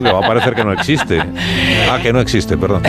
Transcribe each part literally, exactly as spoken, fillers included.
le va a parecer que no existe. Ah, que no existe, perdón.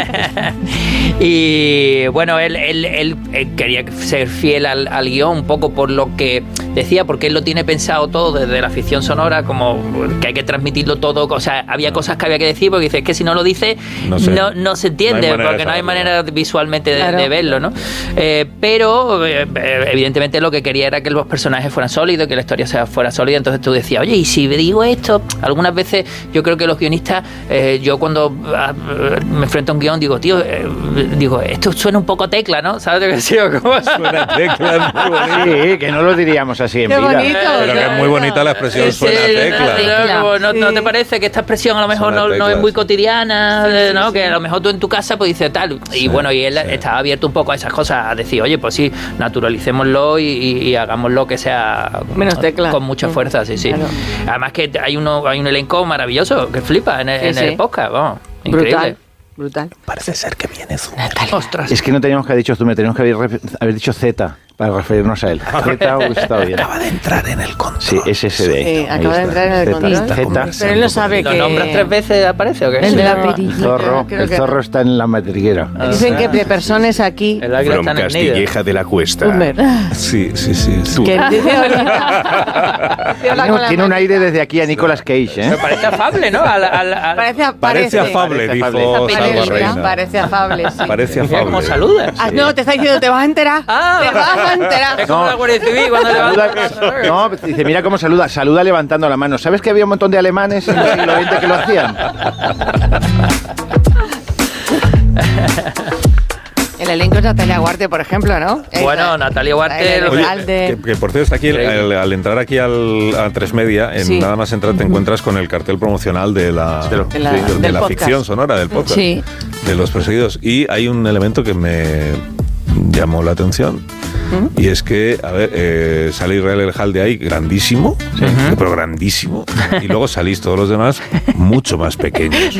Y bueno, él, él, él, él quería ser fiel al, al guión un poco por lo que decía, porque él lo tiene pensado todo desde la ficción sonora, como que hay que transmitirlo todo. O sea, había cosas que había que decir, porque dice, es que si no lo dice, no, sé. no, no se entiende, no porque no hay manera visualmente de, claro. de verlo, ¿no? Eh, pero, eh, evidentemente, lo que quería era que los personajes fueran sólidos, que la historia sea, fuera sólida. Entonces tú decías, oye, y si digo esto, algunas veces yo creo que los guionistas, eh, yo cuando ah, me enfrento a un guión, digo, tío, eh, digo, esto suena un poco a tecla, ¿no? ¿Sabes lo que sí? Suena a tecla, muy bonito. Sí, que no lo diríamos así en Qué vida. Bonito, pero que es muy bonita la expresión, sí, suena a tecla. tecla. ¿No, sí. ¿No te parece que esta expresión a lo mejor no, no es muy cotidiana? Sí, sí, ¿no? Sí. Que a lo mejor tú en tu casa pues dices tal. Y sí, bueno, y él sí. estaba abierto un poco a esas cosas, a decir, oye, pues sí, naturalicémoslo y, y, y hagámoslo que sea menos tecla. Con mucha fuerza, sí, sí. Claro. Además que hay, uno, hay un elenco maravilloso que flipa en el, sí, en el sí. podcast, vamos, increíble. Brutal. Brutal. Parece ser que viene Zoom. Ostras. Es que no teníamos que haber dicho Zoom, teníamos que haber, haber dicho Z para referirnos a él. Z hubiese estado bien. Acaba de entrar en el control. Sí, es ese de. Sí, acaba de entrar en el control. Z. Pero él no sabe que... ¿Lo nombras tres veces aparece o qué? El de la El zorro, el zorro está en la madriguera. Ah, Dicen que de personas aquí... El águila está en Castilleja de la Cuesta. Humber. Sí, sí, sí. sí. Que dice ahorita... No, tiene un aire desde aquí a Nicolas Cage, ¿eh? Me parece afable, ¿no? Al, al, al... Parece, a, parece, parece afable, parece dijo Salva Reina. Parece afable, sí. Parece afable. ¿Cómo saludas? Ah, no, te está diciendo, te vas a enterar. Ah, te vas a enterar. Es como la Guardia Civil cuando levanta. No, dice, mira cómo saluda. Saluda levantando la mano. ¿Sabes que había un montón de alemanes en el siglo veinte que lo hacían? El elenco es Natalia Guarte, por ejemplo, ¿no? Bueno, Natalia Guarte... Oye, que, que por cierto, está aquí, al, al entrar aquí al, a tres Media, en sí. nada más entrar te encuentras con el cartel promocional de la, de lo, de la, de, de la ficción sonora del podcast, sí. de Los Perseguidos. Y hay un elemento que me llamó la atención. Y es que, a ver, eh, sale Israel Elhalde ahí, grandísimo, sí. pero grandísimo. Y luego salís todos los demás mucho más pequeños.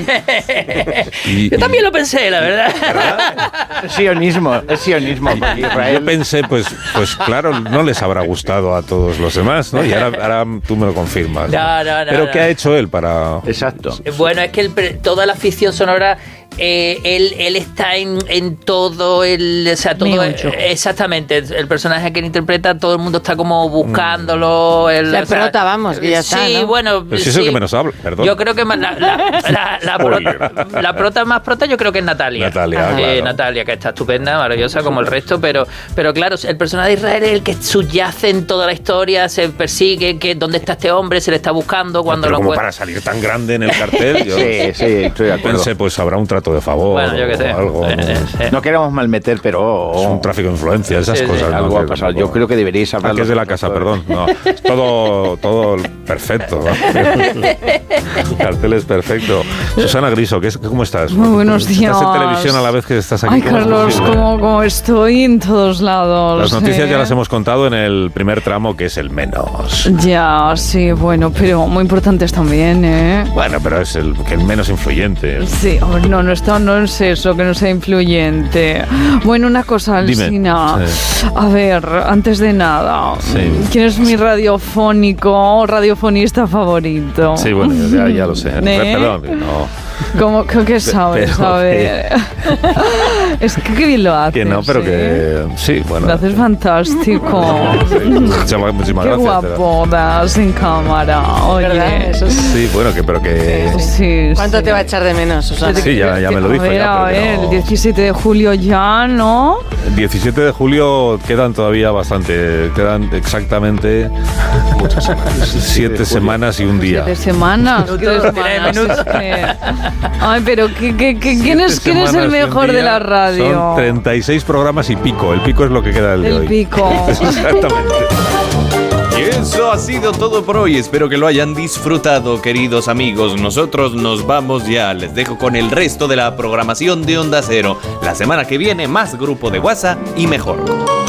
Y, Yo también y, lo pensé, la verdad. ¿verdad? Es sionismo, es sionismo. Israel. Yo pensé, pues, pues claro, no les habrá gustado a todos los demás, ¿no? Y ahora, ahora tú me lo confirmas. No, no, no. Pero no, ¿qué no. ha hecho él para...? Exacto. Bueno, es que el, toda la ficción sonora... Eh, él, él está en, en todo el, o sea, todo el, exactamente el, el personaje que él interpreta, todo el mundo está como buscándolo. El, la o sea, prota, vamos, que ya sí, está, ¿no? bueno, pero si sí, es el que menos habla, perdón. Yo creo que la, la, la, la, prota, la prota más prota yo creo que es Natalia. Natalia, eh, claro. Natalia, que está estupenda, maravillosa como el resto, pero, pero claro, el personaje de Israel es el que subyace en toda la historia, se persigue, que dónde está este hombre, se le está buscando cuando pero lo como encuentra. Para salir tan grande en el cartel, yo sí, sí, estoy de acuerdo. Pensé, pues habrá un trato de favor. Bueno, yo que sé. Algo, eh, ¿no? eh, eh. No queremos malmeter, pero... Es un tráfico de influencia, esas sí, cosas. sí, ¿no? Algo ha pasado. Yo creo que deberíais hablar... Ah, que es de la casa, perdón. No, es todo, todo perfecto. El cartel es perfecto. Susana Griso, ¿qué, ¿cómo estás? Muy buenos días. Estás en televisión a la vez que estás aquí. Ay, Carlos, como, como estoy en todos lados. Las noticias ¿eh? ya las hemos contado en el primer tramo, que es el menos. Ya, sí, bueno, pero muy importantes también, ¿eh? Bueno, pero es el, que el menos influyente. Sí, hombre, no, no, está, no es eso, que no sea influyente. Bueno, una cosa, Alsina. Sí. A ver, antes de nada, sí. ¿quién es mi radiofónico o radiofonista favorito? Sí, bueno, ya, ya lo sé. ¿Eh? Perdón, no. ¿Cómo que sabes? Pero, a ver. Que... es que qué bien lo haces. Que no, pero ¿eh? que sí, bueno. Lo haces fantástico. Sí, muchísimas, muchísimas qué gracias. guapo das en cámara. Oye. Eso sí. Sí, bueno, que pero que. Sí, sí, ¿Cuánto sí. te va a echar de menos, Susana? Sí, ya, ya me lo dijo. A ver, ya, a ver, no. el diecisiete de julio ya, ¿no? El diecisiete de julio quedan todavía bastante, quedan exactamente muchas semanas. Siete semanas y un día. Siete semanas. Minutos, semanas minutos. es que... Ay, pero ¿qué, qué, qué, ¿quién, es, ¿quién es el mejor de la radio? Son treinta y seis programas y pico. El pico es lo que queda del de el hoy. El pico. Exactamente. Y eso ha sido todo por hoy. Espero que lo hayan disfrutado, queridos amigos. Nosotros nos vamos ya. Les dejo con el resto de la programación de Onda Cero. La semana que viene, más grupo de WhatsApp y mejor.